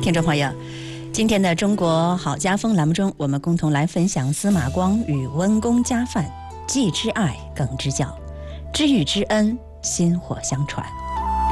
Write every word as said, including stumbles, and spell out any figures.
听众朋友，今天的《中国好家风》栏目中，我们共同来分享司马光与温公家范，既之爱，更之教，知遇之恩，薪火相传。